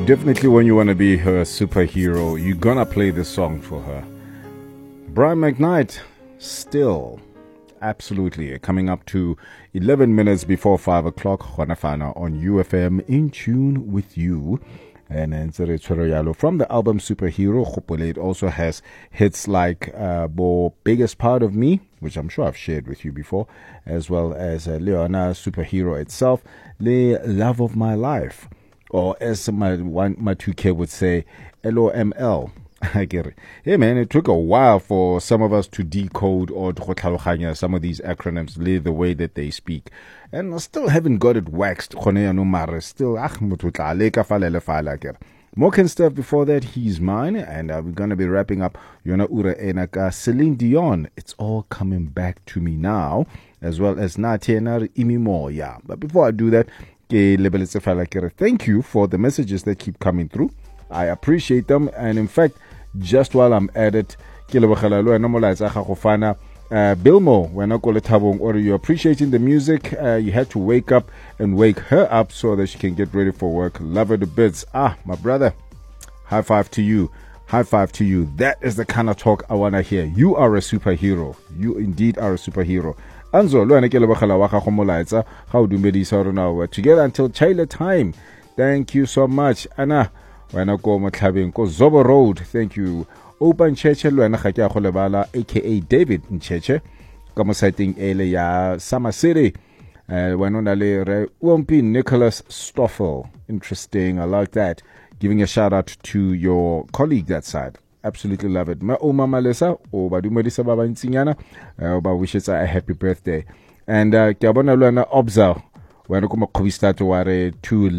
Definitely when you want to be her superhero, you're gonna play this song for her. Brian McKnight, Still. Absolutely. Coming up to 11 minutes before 5 o'clock, Juanafana on UFM, in tune with you. And Nzere Choroyalo from the album Superhero. Khopole, it also has hits like Biggest Part of Me, which I'm sure I've shared with you before, as well as Leona Superhero itself, Le Love of My Life. Or as my 2K would say, LOML. I get it. Hey man, it took a while for some of us to decode or to some of these acronyms the way that they speak. And I still haven't got it waxed. Still, more can stuff before that, He's Mine. And we're going to be wrapping up Yona Ura Enaka, Celine Dion, It's All Coming Back to Me Now, as well as Natienar Imimo. Yeah, but before I do that, thank you for the messages that keep coming through. I appreciate them, and in fact, just while I'm at it, Bilmo, or you're appreciating the music, you had to wake up and wake her up so that she can get ready for work. Love her to bits. My brother, high five to you. High five to you. That is the kind of talk I want to hear. You are a superhero. You indeed are a superhero. Anzo, together until Chile time. Thank you so much. Anna, Zobo Road, thank you. Open Cheche, aka David Ncheche. Como citing ele ya Sama City. Wompi Nicholas Stoffel. Interesting, I like that. Giving a shout out to your colleague that side. Absolutely love it. Ma Oma Malesa, Oba Dumadisa Baba Nsinyana, Oba wishes a happy birthday. And Kiabona Luana Obza, when I come to 2